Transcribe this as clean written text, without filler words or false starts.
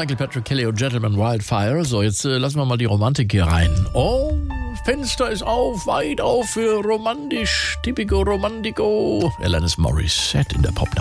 Michael Patrick Kelly und Gentleman Wildfire. So, jetzt lassen wir mal die Romantik hier rein. Oh, Fenster ist auf, weit auf für romantisch, typico romantico. Alanis Morissette in der Popnacht.